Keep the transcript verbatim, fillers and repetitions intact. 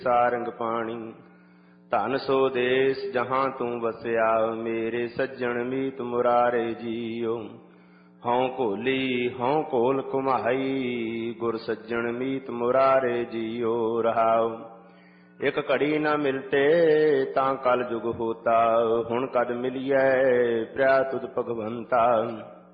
सारंग पाणी धन सो देश जहाँ तू बसया मेरे सज्जन मीत मुरारे जियो हौं कोली हौं कोल कुमाई गुर सज्जन मीत मुरारे जियो रहाओ एक घड़ी न मिलते तां कल जुग होता हुण कद मिलिए प्रिया तुद भगवंता